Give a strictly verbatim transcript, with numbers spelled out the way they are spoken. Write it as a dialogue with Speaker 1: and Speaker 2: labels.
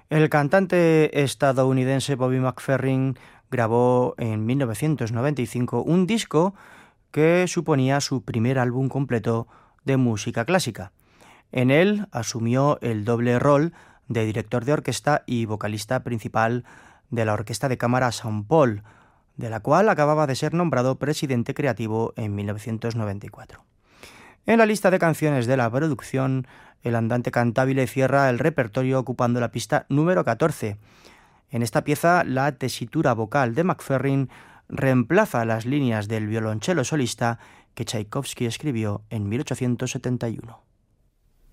Speaker 1: El cantante estadounidense Bobby McFerrin grabó en mil novecientos noventa y cinco un disco que suponía su primer álbum completo de música clásica. En él asumió el doble rol de director de orquesta y vocalista principal de la Orquesta de Cámara Saint Paul, de la cual acababa de ser nombrado presidente creativo en mil novecientos noventa y cuatro. En la lista de canciones de la producción, el andante cantabile cierra el repertorio ocupando la pista número catorce. En esta pieza, la tesitura vocal de McFerrin reemplaza las líneas del violonchelo solista que Tchaikovsky escribió en mil ochocientos setenta y uno.